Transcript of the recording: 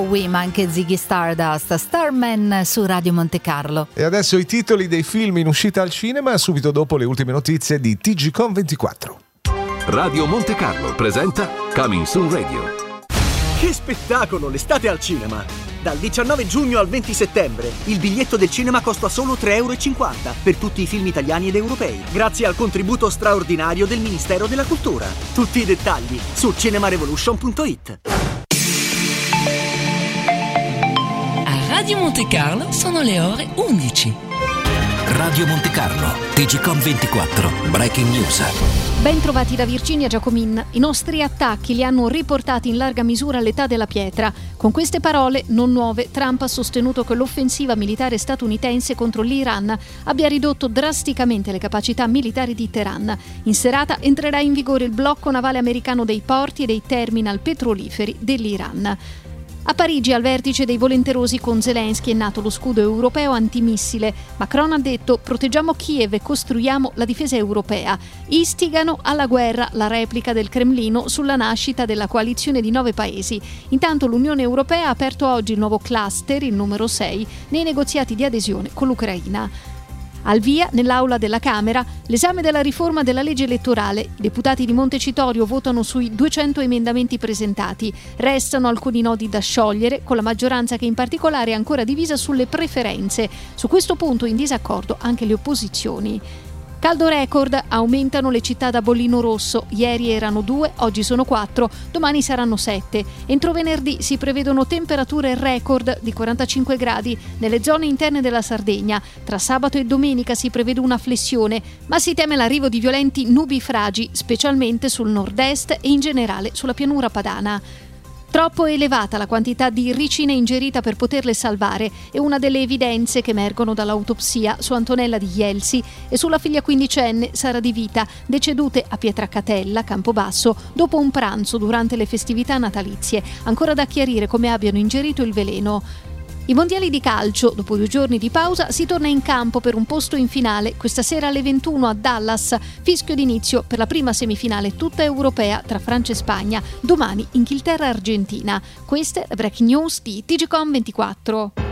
ma anche Ziggy Stardust, Starman su Radio Monte Carlo. E adesso i titoli dei film in uscita al cinema, subito dopo le ultime notizie di TGCon24. Radio Monte Carlo presenta Coming Soon Radio. Che spettacolo, l'estate al cinema! Dal 19 giugno al 20 settembre il biglietto del cinema costa solo 3,50 € per tutti i film italiani ed europei, grazie al contributo straordinario del Ministero della Cultura. Tutti i dettagli su cinemarevolution.it. Radio Monte Carlo sono le ore 11. Radio Monte Carlo, TGCon24, Breaking News. Ben trovati da Virginia Giacomin. I nostri attacchi li hanno riportati in larga misura all'età della pietra. Con queste parole, non nuove, Trump ha sostenuto che l'offensiva militare statunitense contro l'Iran abbia ridotto drasticamente le capacità militari di Teheran. In serata entrerà in vigore il blocco navale americano dei porti e dei terminal petroliferi dell'Iran. A Parigi, al vertice dei volenterosi con Zelensky, è nato lo scudo europeo antimissile. Macron ha detto: proteggiamo Kiev e costruiamo la difesa europea. Istigano alla guerra, la replica del Cremlino sulla nascita della coalizione di 9 paesi. Intanto l'Unione Europea ha aperto oggi il nuovo cluster, il numero 6, nei negoziati di adesione con l'Ucraina. Al via, nell'aula della Camera, l'esame della riforma della legge elettorale. I deputati di Montecitorio votano sui 200 emendamenti presentati. Restano alcuni nodi da sciogliere, con la maggioranza che in particolare è ancora divisa sulle preferenze. Su questo punto in disaccordo anche le opposizioni. Caldo record, aumentano le città da bollino rosso. Ieri erano 2, oggi sono 4, domani saranno 7. Entro venerdì si prevedono temperature record di 45 gradi nelle zone interne della Sardegna. Tra sabato e domenica si prevede una flessione, ma si teme l'arrivo di violenti nubifragi, specialmente sul nord-est e in generale sulla pianura padana. Troppo elevata la quantità di ricine ingerita per poterle salvare è una delle evidenze che emergono dall'autopsia su Antonella di Ielsi e sulla figlia quindicenne Sara Di Vita, decedute a Pietracatella, Campobasso, dopo un pranzo durante le festività natalizie. Ancora da chiarire come abbiano ingerito il veleno. I mondiali di calcio, dopo 2 giorni di pausa, si torna in campo per un posto in finale questa sera alle 21 a Dallas. Fischio d'inizio per la prima semifinale tutta europea tra Francia e Spagna. Domani Inghilterra-Argentina. Queste le breaking news di TGCon24.